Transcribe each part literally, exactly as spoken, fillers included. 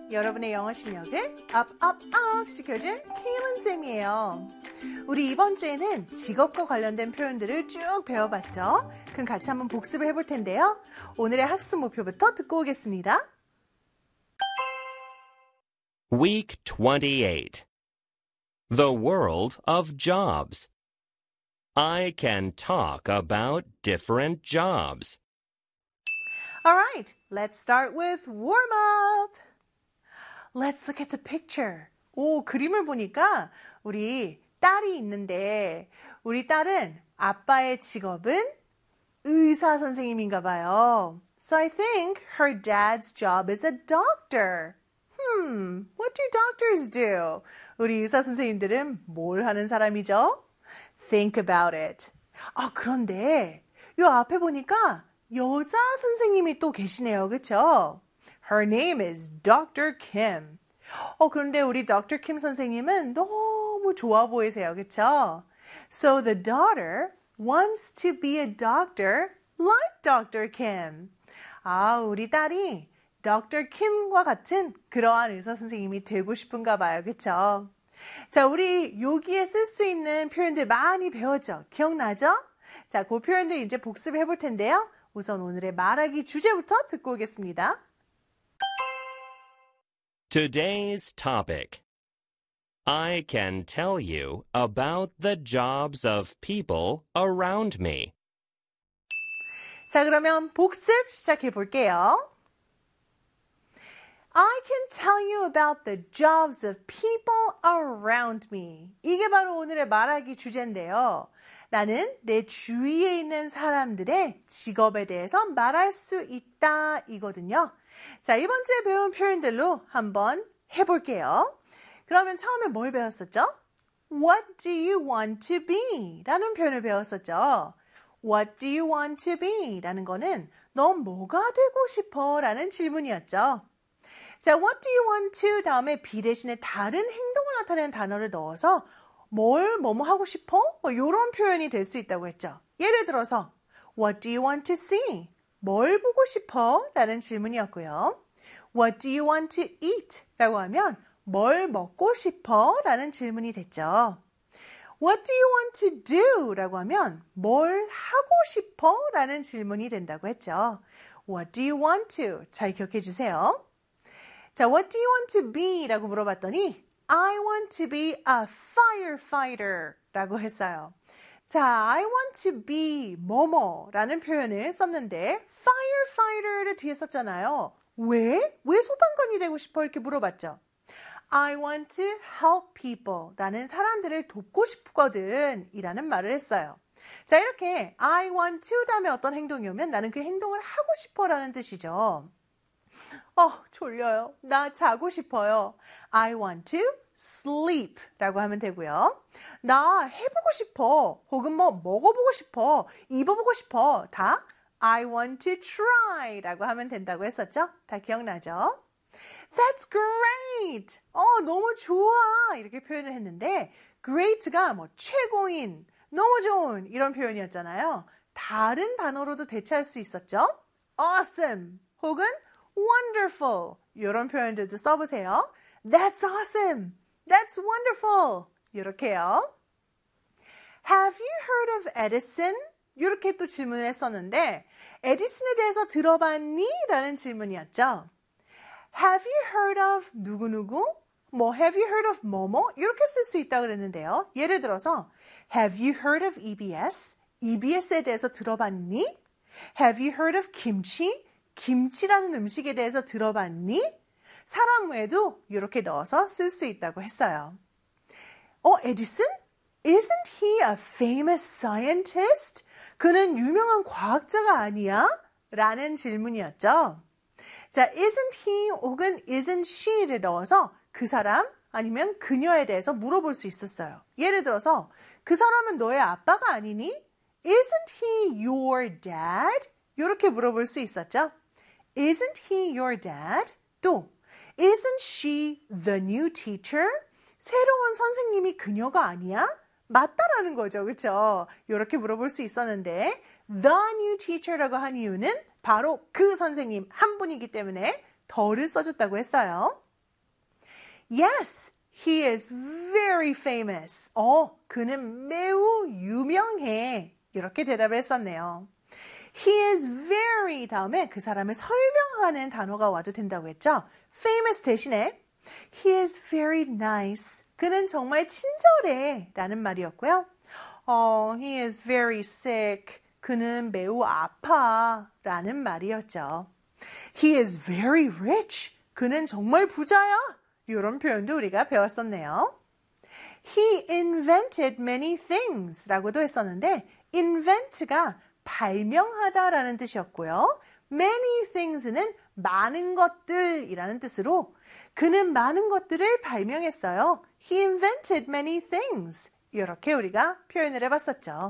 여러분의 영어 실력을 업, 업, 업 시켜준 케일린 쌤이에요. 우리 이번 주에는 직업과 관련된 표현들을 쭉 배워봤죠? 그럼 같이 한번 복습을 해볼 텐데요. 오늘의 학습 목표부터 듣고 오겠습니다. Week twenty-eight. The world of jobs. I can talk about different jobs. All right, let's start with warm up. Let's look at the picture. 오, 그림을 보니까 우리 딸이 있는데 우리 딸은 아빠의 직업은 의사 선생님인가 봐요. So I think her dad's job is a doctor. Hmm, what do doctors do? 우리 의사 선생님들은 뭘 하는 사람이죠? Think about it. 아, 그런데 요 앞에 보니까 여자 선생님이 또 계시네요. 그쵸? Her name is Doctor Kim. 어, 그런데 우리 Doctor Kim 선생님은 너무 좋아 보이세요. 그쵸? So the daughter wants to be a doctor like Doctor Kim. 아, 우리 딸이 Doctor Kim과 같은 그러한 의사 선생님이 되고 싶은가 봐요. 그쵸? 자, 우리 여기에 쓸 수 있는 표현들 많이 배웠죠? 기억나죠? 자, 그 표현들 이제 복습해 볼 텐데요. 우선 오늘의 말하기 주제부터 듣고 오겠습니다. Today's topic. I can tell you about the jobs of people around me. 자, 그러면 복습 시작해 볼게요. I can tell you about the jobs of people around me. 이게 바로 오늘의 말하기 주제인데요. 나는 내 주위에 있는 사람들의 직업에 대해서 말할 수 있다 이거든요. 자, 이번 주에 배운 표현들로 한번 해볼게요. 그러면 처음에 뭘 배웠었죠? What do you want to be? 라는 표현을 배웠었죠. What do you want to be? 라는 거는 넌 뭐가 되고 싶어? 라는 질문이었죠. 자, what do you want to 다음에 be 대신에 다른 행동을 나타내는 단어를 넣어서 뭘 뭐뭐 하고 싶어? 뭐 이런 표현이 될 수 있다고 했죠. 예를 들어서 What do you want to see? 뭘 보고 싶어? 라는 질문이었고요. What do you want to eat? 라고 하면 뭘 먹고 싶어? 라는 질문이 됐죠. What do you want to do? 라고 하면 뭘 하고 싶어? 라는 질문이 된다고 했죠. What do you want to? 잘 기억해 주세요. 자, what do you want to be? 라고 물어봤더니 I want to be a firefighter 라고 했어요. 자, I want to be 뭐뭐 라는 표현을 썼는데 firefighter를 뒤에 썼잖아요. 왜? 왜 소방관이 되고 싶어? 이렇게 물어봤죠. I want to help people 라는 사람들을 돕고 싶거든 이라는 말을 했어요. 자, 이렇게 I want to 다음에 어떤 행동이 오면 나는 그 행동을 하고 싶어 라는 뜻이죠. 어, 졸려요. 나 자고 싶어요. I want to sleep 라고 하면 되고요. 나 해보고 싶어. 혹은 뭐 먹어보고 싶어. 입어보고 싶어. 다 I want to try 라고 하면 된다고 했었죠? 다 기억나죠? That's great. 어, 너무 좋아. 이렇게 표현을 했는데 great가 뭐 최고인, 너무 좋은 이런 표현이었잖아요. 다른 단어로도 대체할 수 있었죠? Awesome. 혹은 wonderful 이런 표현들도 써보세요. That's awesome. That's wonderful. 이렇게요. Have you heard of Edison? 이렇게 또 질문을 했었는데 에디슨에 대해서 들어봤니? 라는 질문이었죠. Have you heard of 누구누구? 뭐 have you heard of 뭐뭐? 이렇게 쓸 수 있다고 그랬는데요. 예를 들어서 Have you heard of 이비에스? 이비에스에 대해서 들어봤니? Have you heard of 김치? 김치라는 음식에 대해서 들어봤니? 사람 외에도 이렇게 넣어서 쓸 수 있다고 했어요. 어, 에디슨? Isn't he a famous scientist? 그는 유명한 과학자가 아니야? 라는 질문이었죠. 자, isn't he 혹은 isn't she를 넣어서 그 사람 아니면 그녀에 대해서 물어볼 수 있었어요. 예를 들어서 그 사람은 너의 아빠가 아니니? Isn't he your dad? 이렇게 물어볼 수 있었죠. Isn't he your dad? 또 Isn't she the new teacher? 새로운 선생님이 그녀가 아니야? 맞다라는 거죠. 그렇죠? 이렇게 물어볼 수 있었는데 the new teacher라고 한 이유는 바로 그 선생님 한 분이기 때문에 더를 써줬다고 했어요. Yes, he is very famous. 어, 그는 매우 유명해. 이렇게 대답을 했었네요. He is very 다음에 그 사람을 설명하는 단어가 와도 된다고 했죠. famous 대신에 he is very nice. 그는 정말 친절해 라는 말이었고요. 어, he is very sick. 그는 매우 아파 라는 말이었죠. He is very rich. 그는 정말 부자야. 이런 표현도 우리가 배웠었네요. He invented many things 라고도 했었는데 invent가 발명하다라는 뜻이었고요. many things는 많은 것들이라는 뜻으로 그는 많은 것들을 발명했어요. He invented many things. 이렇게 우리가 표현을 해봤었죠.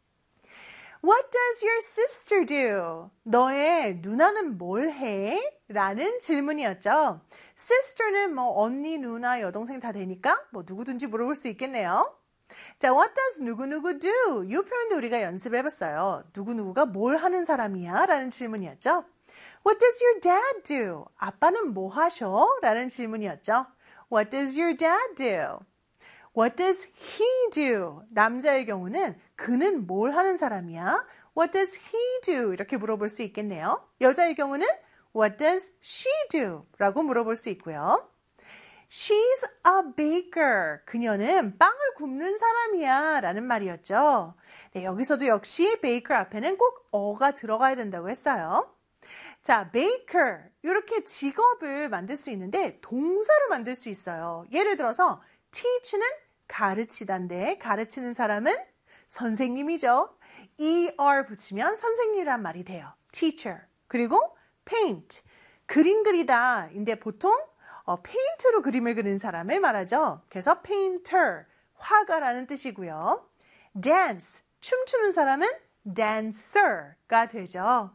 What does your sister do? 너의 누나는 뭘 해? 라는 질문이었죠. sister는 뭐 언니, 누나, 여동생 다 되니까 뭐 누구든지 물어볼 수 있겠네요. 자, what does 누구누구 do? 이 표현도 우리가 연습을 해봤어요. 누구누구가 뭘 하는 사람이야? 라는 질문이었죠. What does your dad do? 아빠는 뭐 하셔? 라는 질문이었죠. What does your dad do? What does he do? 남자의 경우는 그는 뭘 하는 사람이야? What does he do? 이렇게 물어볼 수 있겠네요. 여자의 경우는 What does she do? 라고 물어볼 수 있고요. She's a baker. 그녀는 빵을 굽는 사람이야 라는 말이었죠. 네, 여기서도 역시 baker 앞에는 꼭 어가 들어가야 된다고 했어요. 자, baker. 이렇게 직업을 만들 수 있는데 동사로 만들 수 있어요. 예를 들어서 teach는 가르치다인데 가르치는 사람은 선생님이죠. er 붙이면 선생님이란 말이 돼요. teacher. 그리고 paint. 그림 그리다인데 보통 어, 페인트로 그림을 그리는 사람을 말하죠. 그래서 painter, 화가라는 뜻이고요. dance, 춤추는 사람은 dancer가 되죠.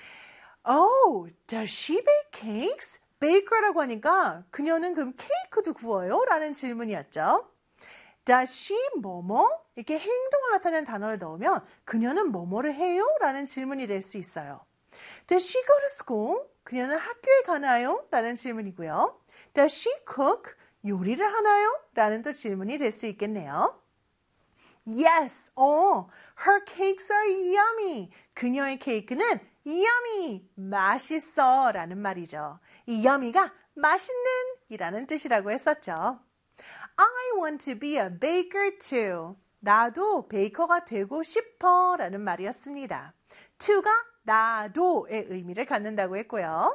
Oh, does she bake cakes? baker라고 하니까 그녀는 그럼 케이크도 구워요? 라는 질문이었죠. Does she 뭐뭐? 이렇게 행동을 나타내는 단어를 넣으면 그녀는 뭐뭐를 해요? 라는 질문이 될 수 있어요. Does she go to school? 그녀는 학교에 가나요? 라는 질문이고요. Does she cook? 요리를 하나요? 라는 또 질문이 될 수 있겠네요. Yes, 어, her cakes are yummy. 그녀의 케이크는 yummy, 맛있어 라는 말이죠. 이 yummy가 맛있는 이라는 뜻이라고 했었죠. I want to be a baker too. 나도 베이커가 되고 싶어 라는 말이었습니다. to가 나도의 의미를 갖는다고 했고요.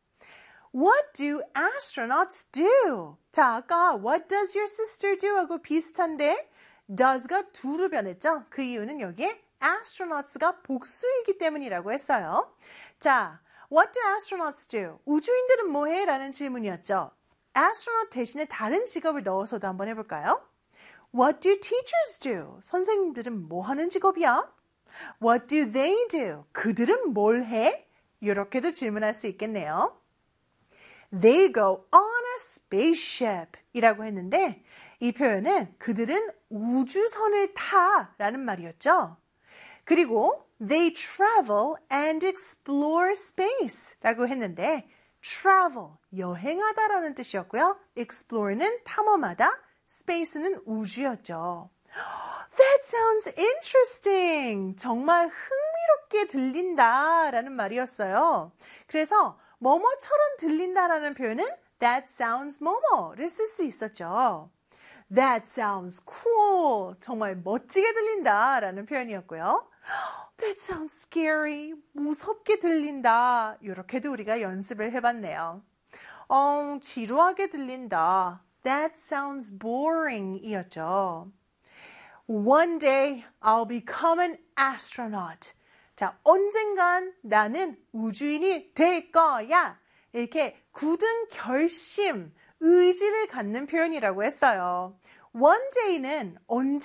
What do astronauts do? 자, 아까 what does your sister do? 하고 비슷한데 does가 do로 변했죠. 그 이유는 여기에 astronauts가 복수이기 때문이라고 했어요. 자, what do astronauts do? 우주인들은 뭐해? 라는 질문이었죠. astronaut 대신에 다른 직업을 넣어서도 한번 해볼까요? What do teachers do? 선생님들은 뭐 하는 직업이야? What do they do? 그들은 뭘 해? 이렇게도 질문할 수 있겠네요. They go on a spaceship 이라고 했는데 이 표현은 그들은 우주선을 타 라는 말이었죠. 그리고 they travel and explore space 라고 했는데 travel, 여행하다라는 뜻이었고요. explore는 탐험하다, space는 우주였죠. That sounds interesting. 정말 흥미롭게 들린다라는 말이었어요. 그래서 뭐뭐처럼 들린다라는 표현은 that sounds 뭐뭐를 쓸 수 있었죠. That sounds cool. 정말 멋지게 들린다라는 표현이었고요. That sounds scary. 무섭게 들린다. 이렇게도 우리가 연습을 해봤네요. 어, 지루하게 들린다. That sounds boring 이었죠. One day I'll become an astronaut. 자, 언젠간 나는 우주인이 될 거야. 이렇게 굳은 결심, 의지를 갖는 표현이라고 했어요. One day는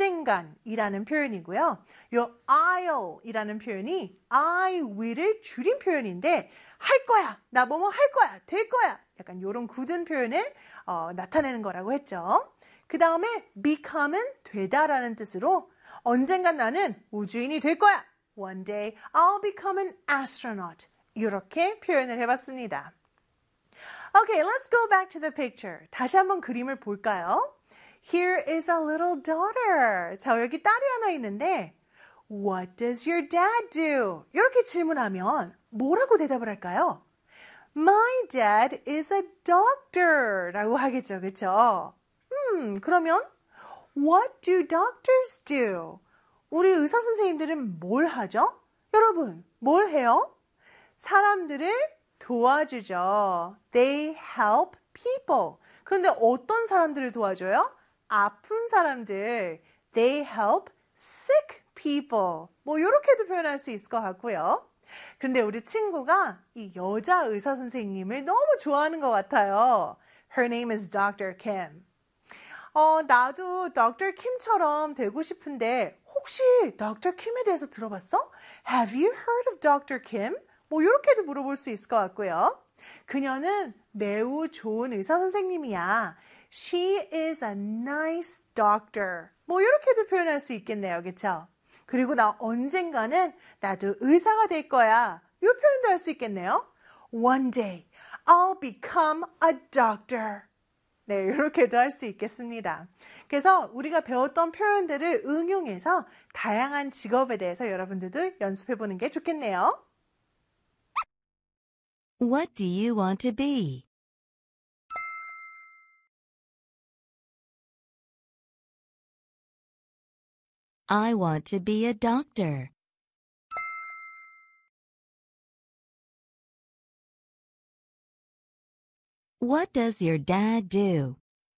언젠간이라는 표현이고요. 요 I'll 이라는 표현이 I will을 줄인 표현인데 할 거야, 나 뭐뭐 할 거야, 될 거야. 약간 이런 굳은 표현을 어, 나타내는 거라고 했죠. 그 다음에 become은 되다라는 뜻으로 언젠간 나는 우주인이 될 거야. One day I'll become an astronaut. 이렇게 표현을 해봤습니다. Okay, let's go back to the picture. 다시 한번 그림을 볼까요? Here is a little daughter. 자, 여기 딸이 하나 있는데 What does your dad do? 이렇게 질문하면 뭐라고 대답을 할까요? My dad is a doctor 라고 하겠죠, 그렇죠? 음, 그러면 What do doctors do? 우리 의사 선생님들은 뭘 하죠? 여러분, 뭘 해요? 사람들을 도와주죠. They help people. 그런데 어떤 사람들을 도와줘요? 아픈 사람들. They help sick people. 뭐 이렇게도 표현할 수 있을 것 같고요. 근데 우리 친구가 이 여자 의사 선생님을 너무 좋아하는 것 같아요. Her name is doctor Kim. 어, 나도 doctor Kim처럼 되고 싶은데 혹시 doctor Kim에 대해서 들어봤어? Have you heard of doctor Kim? 뭐 이렇게도 물어볼 수 있을 것 같고요. 그녀는 매우 좋은 의사 선생님이야. She is a nice doctor. 뭐 이렇게도 표현할 수 있겠네요. 그렇죠? 그리고 나 언젠가는 나도 의사가 될 거야. 이 표현도 할 수 있겠네요. One day I'll become a doctor. 네, 이렇게도 할 수 있겠습니다. 그래서 우리가 배웠던 표현들을 응용해서 다양한 직업에 대해서 여러분들도 연습해 보는 게 좋겠네요. What do you want to be? I want to be a doctor. What does your dad do?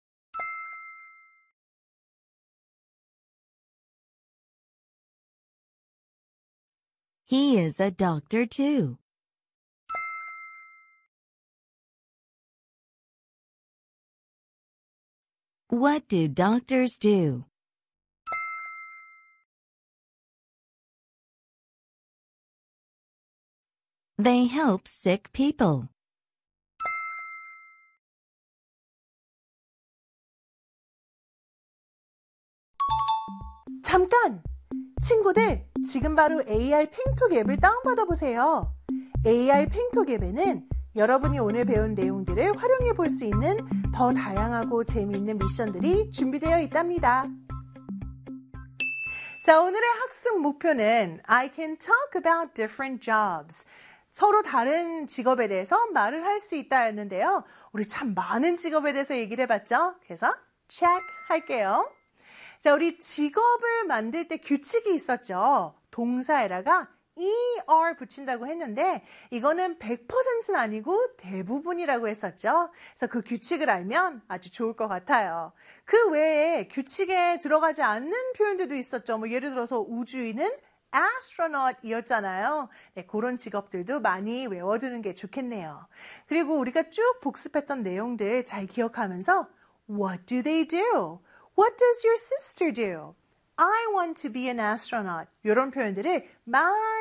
He is a doctor too. What do doctors do? They help sick people. 잠깐! 친구들, 지금 바로 에이아이 팽톡 앱을 다운받아 보세요. 에이아이 팽톡 앱에는 여러분이 오늘 배운 내용들을 활용해 볼 수 있는 더 다양하고 재미있는 미션들이 준비되어 있답니다. 자, 오늘의 학습 목표는 I can talk about different jobs. 서로 다른 직업에 대해서 말을 할 수 있다 였는데요. 우리 참 많은 직업에 대해서 얘기를 해봤죠? 그래서 check 할게요. 자, 우리 직업을 만들 때 규칙이 있었죠. 동사에다가 er 붙인다고 했는데 이거는 백 퍼센트는 아니고 대부분이라고 했었죠. 그래서 그 규칙을 알면 아주 좋을 것 같아요. 그 외에 규칙에 들어가지 않는 표현들도 있었죠. 뭐 예를 들어서 우주인은 astronaut이었잖아요. 네, 그런 직업들도 많이 외워두는 게 좋겠네요. 그리고 우리가 쭉 복습했던 내용들 잘 기억하면서 What do they do? What does your sister do? I want to be an astronaut. 이런 표현들을 많이